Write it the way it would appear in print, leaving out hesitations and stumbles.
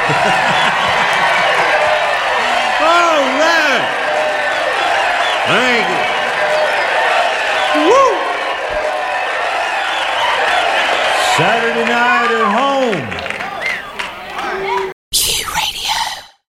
All right. Thank you. Woo! Saturday night at home.